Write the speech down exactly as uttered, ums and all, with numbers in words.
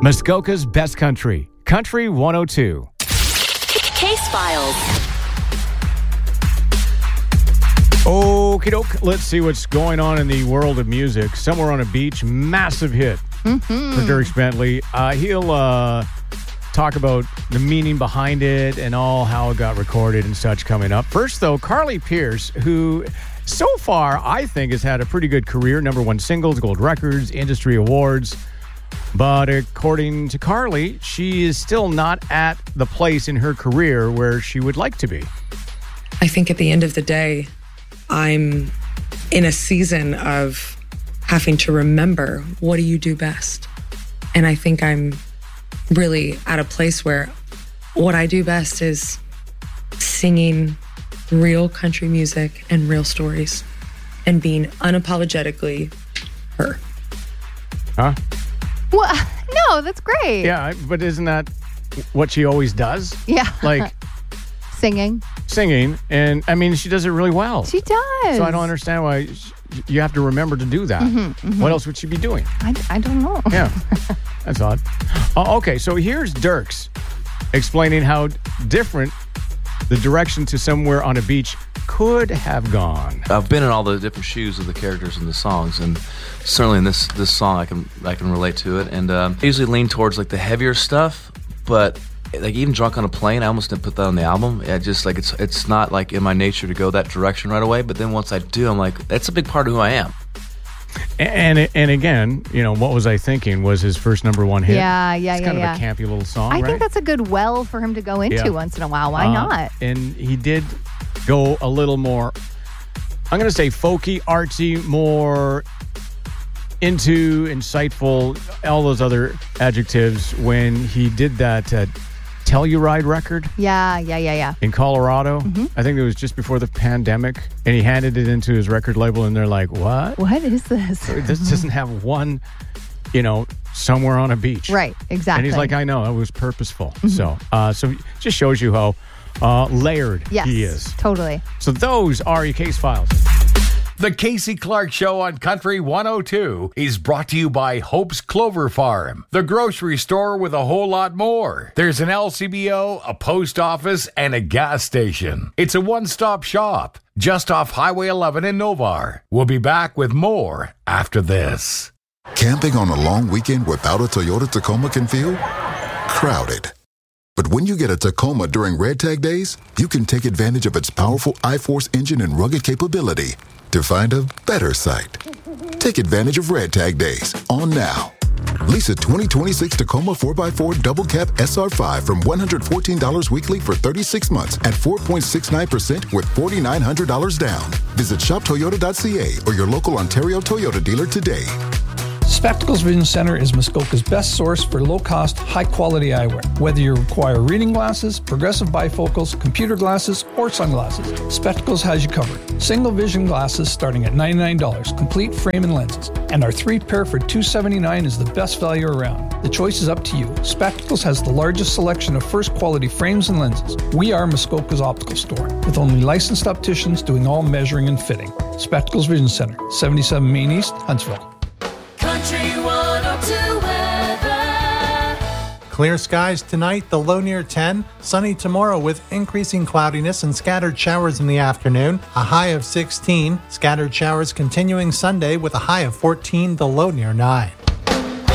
Muskoka's Best Country, Country one oh two. Case Files. Okie doke. Let's see what's going on in the world of music. Somewhere on a Beach, massive hit mm-hmm. for Dierks Bentley. Uh, he'll uh, talk about the meaning behind it and all how it got recorded and such coming up. First, though, Carly Pearce, who so far I think has had a pretty good career. Number one singles, gold records, industry awards. But according to Carly, she is still not at the place in her career where she would like to be. I think at the end of the day, I'm in a season of having to remember, what do you do best? And I think I'm really at a place where what I do best is singing real country music and real stories and being unapologetically her. Huh? Well, no, that's great. Yeah, but isn't that what she always does? Yeah. Like singing. Singing. And I mean, she does it really well. She does. So I don't understand why you have to remember to do that. Mm-hmm, mm-hmm. What else would she be doing? I, I don't know. Yeah. That's odd. Uh, okay, so here's Dierks explaining how different the direction to Somewhere on a Beach could have gone. I've been in all the different shoes of the characters in the songs, and certainly in this this song, I can I can relate to it. And um, I usually lean towards like the heavier stuff, but like even Drunk on a Plane, I almost didn't put that on the album. I just like it's it's not like in my nature to go that direction right away. But then once I do, I'm like, that's a big part of who I am. And and, and again, you know, What Was I Thinking was his first number one hit. Yeah, yeah, it's yeah. kind yeah. of a campy little song, I right? think that's a good well for him to go into yeah. once in a while. Why uh, not? And he did go a little more, I'm going to say folky, artsy, more into, insightful, all those other adjectives when he did that uh, Telluride record. Yeah, yeah, yeah, yeah. In Colorado. Mm-hmm. I think it was just before the pandemic. And he handed it into his record label and they're like, what? What is this? This doesn't have one, you know, Somewhere on a Beach. Right, exactly. And he's like, I know, it was purposeful. Mm-hmm. So, uh, so it just shows you how uh, layered yes, he is. Totally. So those are your case files. The Casey Clark Show on Country one oh two is brought to you by Hope's Clover Farm, the grocery store with a whole lot more. There's an L C B O, a post office, and a gas station. It's a one-stop shop just off Highway eleven in Novar. We'll be back with more after this. Camping on a long weekend without a Toyota Tacoma can feel crowded. But when you get a Tacoma during Red Tag Days, you can take advantage of its powerful I-Force engine and rugged capability to find a better site. Take advantage of Red Tag Days on now. Lease a twenty twenty-six Tacoma four by four Double Cab S R five from one hundred fourteen dollars weekly for thirty-six months at four point six nine percent with four thousand nine hundred dollars down. Visit shop toyota dot c a or your local Ontario Toyota dealer today. Spectacles Vision Center is Muskoka's best source for low-cost, high-quality eyewear. Whether you require reading glasses, progressive bifocals, computer glasses, or sunglasses, Spectacles has you covered. Single vision glasses starting at ninety-nine dollars, complete frame and lenses. And our three-pair for two hundred seventy-nine dollars is the best value around. The choice is up to you. Spectacles has the largest selection of first-quality frames and lenses. We are Muskoka's optical store, with only licensed opticians doing all measuring and fitting. Spectacles Vision Center, seventy-seven Main East, Huntsville. Clear skies tonight, the low near ten. Sunny tomorrow with increasing cloudiness and scattered showers in the afternoon. A high of sixteen. Scattered showers continuing Sunday with a high of fourteen, the low near nine.